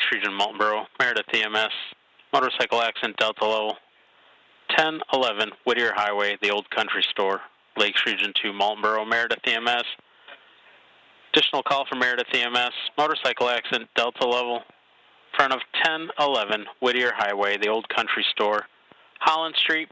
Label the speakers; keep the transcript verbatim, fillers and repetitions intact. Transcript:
Speaker 1: Lakes Region, Moultonboro, Meredith E M S, motorcycle accident, Delta level ten eleven, Whittier Highway, the Old Country Store, Lakes Region two, Moultonboro, Meredith E M S. Additional call from Meredith E M S, motorcycle accident, Delta level, front of ten eleven, Whittier Highway, the Old Country Store, Holland Street,